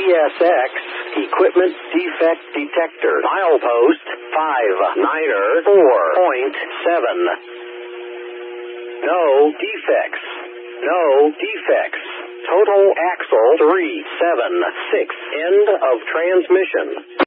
CSX Equipment Defect Detector. Milepost 594.7. No defects. No defects. Total axle 376. End of transmission.